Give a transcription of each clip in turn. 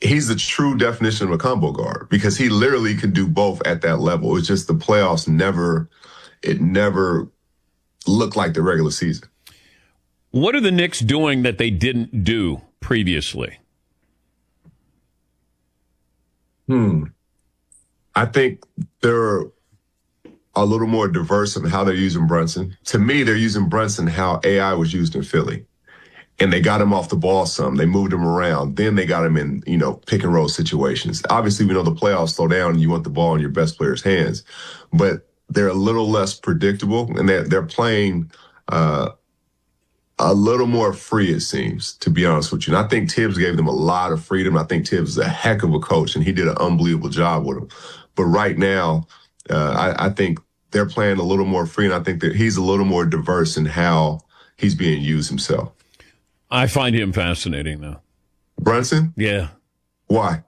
he's the true definition of a combo guard because he literally can do both at that level. It's just the playoffs never looked like the regular season. What are the Knicks doing that they didn't do previously? I think they're a little more diverse in how they're using Brunson. To me, they're using Brunson how AI was used in Philly. And they got him off the ball some. They moved him around. Then they got him in, pick and roll situations. Obviously, we know the playoffs slow down and you want the ball in your best player's hands. But they're a little less predictable, and they're playing a little more free, it seems, to be honest with you. And I think Tibbs gave them a lot of freedom. I think Tibbs is a heck of a coach, and he did an unbelievable job with them. But right now, I think they're playing a little more free, and I think that he's a little more diverse in how he's being used himself. I find him fascinating, though. Brunson? Yeah. Why?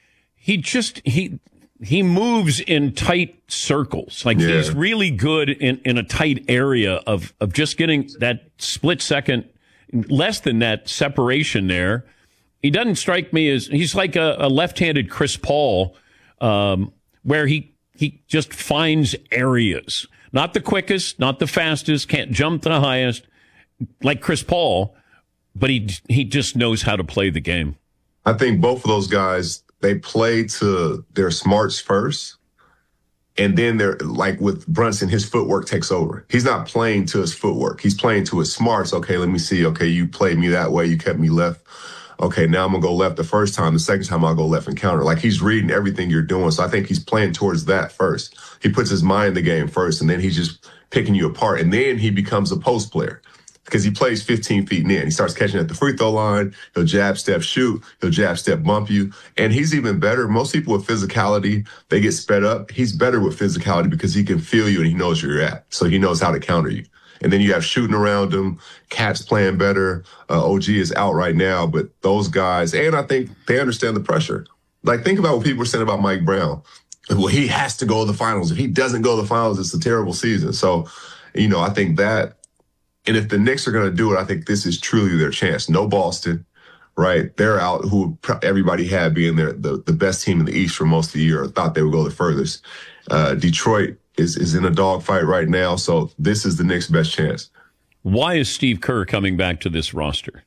He moves in tight circles. Like he's really good in a tight area of just getting that split second, less than that separation there. He doesn't strike me as he's like a left-handed Chris Paul, where he just finds areas. Not the quickest, not the fastest, can't jump to the highest, like Chris Paul, but he just knows how to play the game. I think both of those guys, they play to their smarts first. And then they're like with Brunson, his footwork takes over. He's not playing to his footwork. He's playing to his smarts. Okay, let me see. Okay, you played me that way. You kept me left. Okay, now I'm going to go left the first time. The second time I'll go left and counter. Like he's reading everything you're doing. So I think he's playing towards that first. He puts his mind in the game first, and then he's just picking you apart. And then he becomes a post player. Because he plays 15 feet in. He starts catching at the free throw line. He'll jab, step, shoot. He'll jab, step, bump you. And he's even better. Most people with physicality, they get sped up. He's better with physicality because he can feel you and he knows where you're at. So he knows how to counter you. And then you have shooting around him. Cat's playing better. OG is out right now. But those guys, and I think they understand the pressure. Like, think about what people were saying about Mike Brown. Well, he has to go to the finals. If he doesn't go to the finals, it's a terrible season. So, I think that. And if the Knicks are going to do it, I think this is truly their chance. No Boston, right? They're out, who everybody had being the best team in the East for most of the year, or thought they would go the furthest. Detroit is in a dogfight right now, so this is the Knicks' best chance. Why is Steve Kerr coming back to this roster?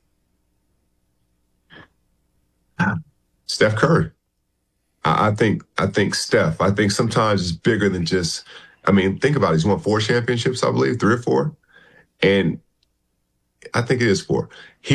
Steph Curry. I think Steph. I think sometimes it's bigger than just. Think about it. He's won 4 championships, I believe, 3 or 4. And I think it is 4.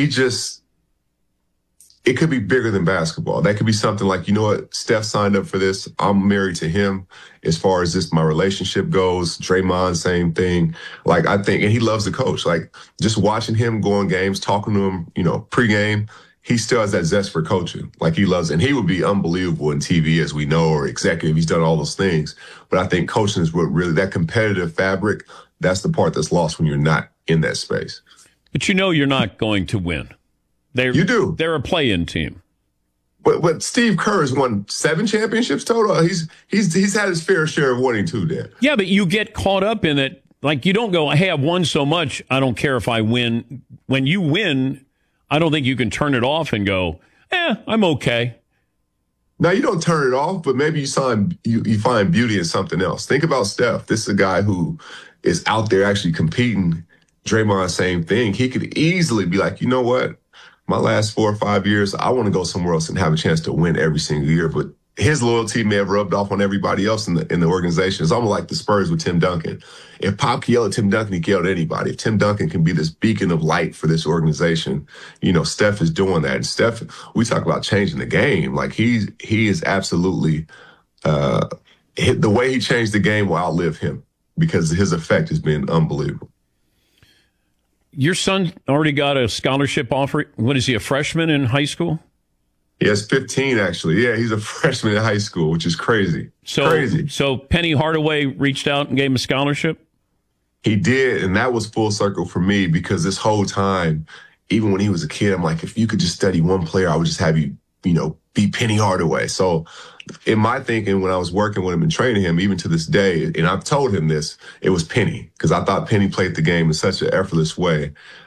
It could be bigger than basketball. That could be something like, you know what, Steph signed up for this. I'm married to him as far as my relationship goes. Draymond, same thing. Like, I think, and he loves the coach. Like, just watching him go on games, talking to him, pregame, he still has that zest for coaching. Like, he loves it. And he would be unbelievable in TV, as we know, or executive. He's done all those things. But I think coaching is what really, that competitive fabric, that's the part that's lost when you're not in that space. But you're not going to win. You do. They're a play-in team. But Steve Kerr has won 7 championships total. He's had his fair share of winning too, Dan. Yeah, but you get caught up in it. Like, you don't go, hey, I've won so much, I don't care if I win. When you win, I don't think you can turn it off and go, I'm okay. Now, you don't turn it off, but maybe you find beauty in something else. Think about Steph. This is a guy who is out there actually competing. Draymond, same thing. He could easily be like, you know what? My last 4 or 5 years, I want to go somewhere else and have a chance to win every single year. But his loyalty may have rubbed off on everybody else in the organization. It's almost like the Spurs with Tim Duncan. If Pop can yell at Tim Duncan, he can yell at anybody. If Tim Duncan can be this beacon of light for this organization, Steph is doing that. And Steph, we talk about changing the game. Like, he is absolutely, the way he changed the game will outlive him, because his effect has been unbelievable. Your son already got a scholarship offer. What is he, a freshman in high school? He has 15, actually. Yeah, he's a freshman in high school, which is crazy. So Penny Hardaway reached out and gave him a scholarship? He did, and that was full circle for me, because this whole time, even when he was a kid, I'm like, if you could just study one player, I would just have you, be Penny Hardaway. So in my thinking, when I was working with him and training him, even to this day, and I've told him this, it was Penny, because I thought Penny played the game in such an effortless way.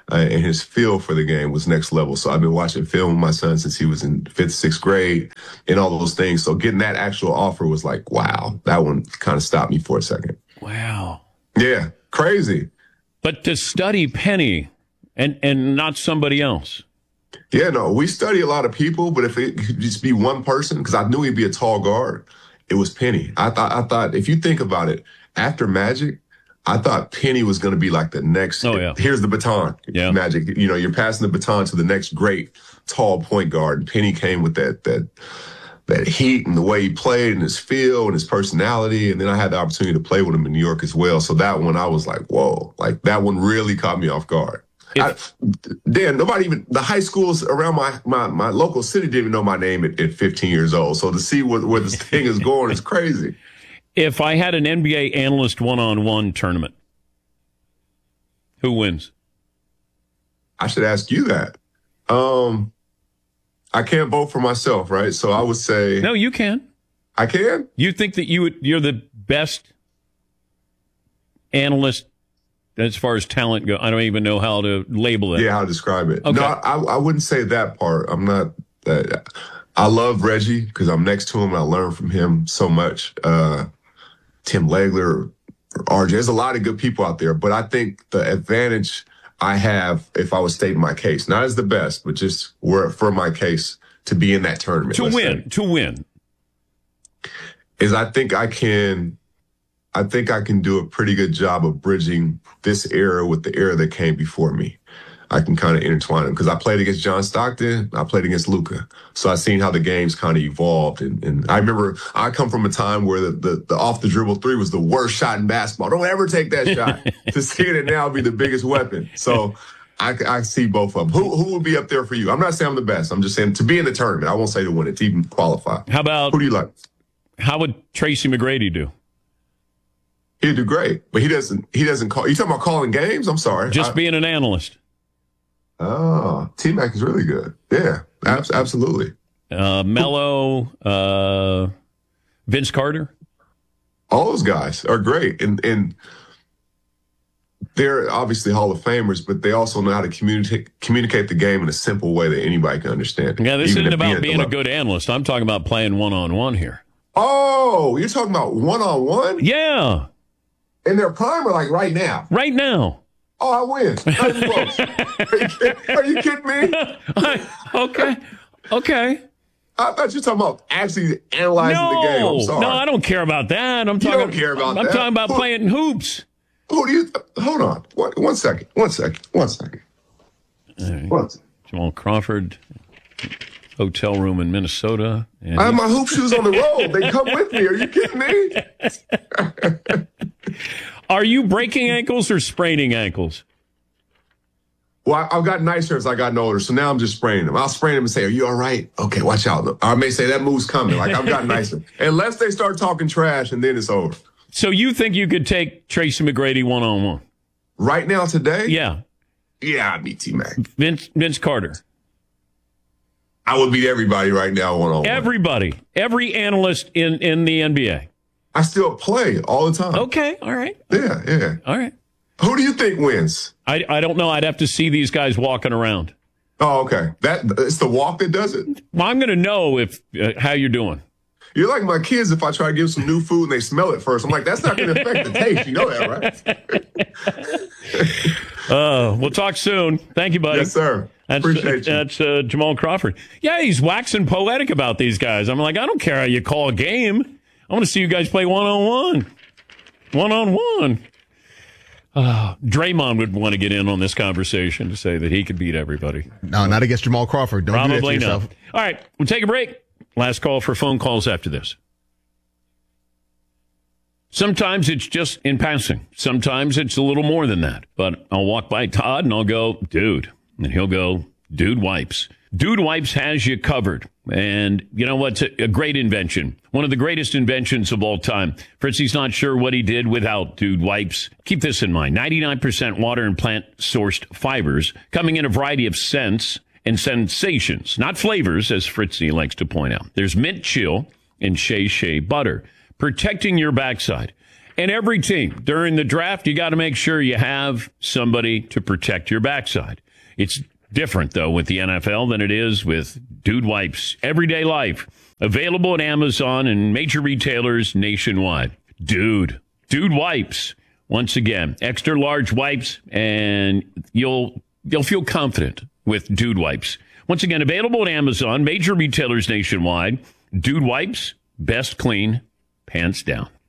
and his feel for the game was next level. So I've been watching film with my son since he was in 5th, 6th grade and all those things. So getting that actual offer was like, wow, that one kind of stopped me for a second. Wow. Yeah, crazy. But to study Penny and not somebody else. Yeah, no, we study a lot of people, but if it could just be one person, because I knew he'd be a tall guard, it was Penny. I thought if you think about it, after Magic, I thought Penny was going to be like the next. Oh, yeah. Here's the baton. Yeah. Magic. You know, you're passing the baton to the next great tall point guard. And Penny came with that heat and the way he played and his feel and his personality. And then I had the opportunity to play with him in New York as well. So that one, I was like, whoa, like that one really caught me off guard. Nobody even, the high schools around my local city didn't even know my name at 15 years old. So to see where this thing is going is crazy. If I had an NBA analyst one-on-one tournament, who wins? I should ask you that. I can't vote for myself, right? So I would say... No, you can. I can? You think that you're the best analyst as far as talent goes? I don't even know how to label it. Yeah, how to describe it. Okay. No, I wouldn't say that part. I'm not... I love Reggie because I'm next to him and I learn from him so much. Tim Legler, RJ. There's a lot of good people out there, but I think the advantage I have, if I was stating my case, not as the best, but just for my case to be in that tournament. To win. Is I think I can do a pretty good job of bridging this era with the era that came before me. I can kind of intertwine them because I played against John Stockton. I played against Luka. So I've seen how the games kind of evolved. And I remember I come from a time where the off the dribble three was the worst shot in basketball. Don't ever take that shot. To see it now be the biggest weapon. So I see both of them. Who would be up there for you? I'm not saying I'm the best. I'm just saying to be in the tournament. I won't say to win it, to even qualify. Who do you like? How would Tracy McGrady do? He'd do great, but he doesn't call. You talking about calling games? I'm sorry. Just being an analyst. Oh, T-Mac is really good. Yeah, absolutely. Melo, Vince Carter. All those guys are great. And they're obviously Hall of Famers, but they also know how to communicate the game in a simple way that anybody can understand. Yeah, this isn't about being a good analyst. I'm talking about playing one-on-one here. Oh, you're talking about one-on-one? Yeah. In their prime or like right now? Right now. Oh, I win. Not even close. Are you kidding me? Okay. I thought you were talking about actually analyzing the game. I'm sorry. No, I don't care about that. I'm talking about playing hoops. Who do you... Hold on. One second. All right. Jamal Crawford, hotel room in Minnesota. And I have my hoop shoes on the road. They come with me. Are you kidding me? Are you breaking ankles or spraining ankles? Well, I've gotten nicer as I got older, so now I'm just spraining them. I'll sprain them and say, are you all right? Okay, watch out. I may say that move's coming. Like, I've gotten nicer. Unless they start talking trash, and then it's over. So you think you could take Tracy McGrady one-on-one? Right now, today? Yeah. Yeah, I'd beat T-Mac. Vince Carter. I would beat everybody right now one-on-one. Everybody. Every analyst in the NBA. I still play all the time. Okay, all right. Yeah. All right. Who do you think wins? I don't know. I'd have to see these guys walking around. Oh, okay. It's the walk that does it? Well, I'm going to know if how you're doing. You're like my kids if I try to give them some new food and they smell it first. I'm like, that's not going to affect the taste. You know that, right? We'll talk soon. Thank you, buddy. Yes, sir. Appreciate you. That's Jamal Crawford. Yeah, he's waxing poetic about these guys. I'm like, I don't care how you call a game. I want to see you guys play one-on-one. One-on-one. Draymond would want to get in on this conversation to say that he could beat everybody. No, not against Jamal Crawford. Don't Probably do that to yourself. not. All right, we'll take a break. Last call for phone calls after this. Sometimes it's just in passing. Sometimes it's a little more than that. But I'll walk by Todd and I'll go, dude. And he'll go, Dude Wipes. Dude Wipes has you covered. And you know what's a great invention? One of the greatest inventions of all time. Fritzy's not sure what he did without Dude Wipes. Keep this in mind. 99% water and plant-sourced fibers coming in a variety of scents and sensations, not flavors, as Fritzy likes to point out. There's mint chill and shea butter, protecting your backside. And every team, during the draft, you got to make sure you have somebody to protect your backside. It's different, though, with the NFL than it is with Dude Wipes Everyday Life. Available at Amazon and major retailers nationwide. Dude Wipes. Once again, extra large wipes, and you'll feel confident with Dude Wipes. Once again, available at Amazon, major retailers nationwide. Dude Wipes, best clean, pants down.